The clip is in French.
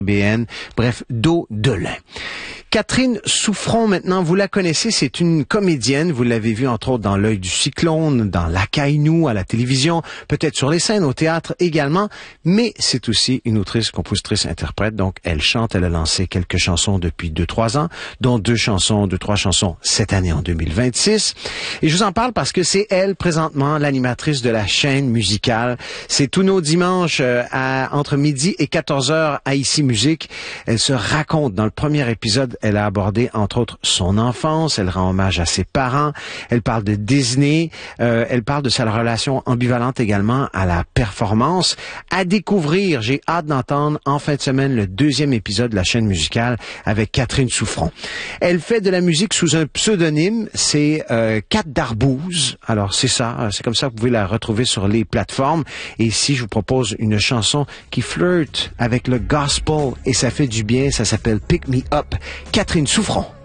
BN, bref, dos de lin. Catherine Souffron, maintenant, vous la connaissez, c'est une comédienne. Vous l'avez vue, entre autres, dans L'œil du cyclone, dans Lacaille-nous, à la télévision, peut-être sur les scènes, au théâtre également, mais c'est aussi une autrice, compositrice, interprète. Donc, elle chante, elle a lancé quelques chansons depuis 2-3 ans, dont 2-3 chansons cette année en 2026. Et je vous en parle parce que c'est elle, présentement, l'animatrice de la chaîne musicale. C'est tous nos dimanches entre midi et 14h à Ici Musique. Elle se raconte dans le premier épisode. Elle a abordé, entre autres, son enfance. Elle rend hommage à ses parents. Elle parle de Disney. Elle parle de sa relation ambivalente également à la performance. À découvrir, j'ai hâte d'entendre en fin de semaine le 2e épisode de la chaîne musicale avec Catherine Souffron. Elle fait de la musique sous un pseudonyme. C'est Cat d'Arbouze. Alors, c'est ça. C'est comme ça que vous pouvez la retrouver sur les plateformes. Et ici, je vous propose une chanson qui flirte avec le gospel et ça fait du bien. Ça s'appelle Pick Me Up. Catherine Souffron.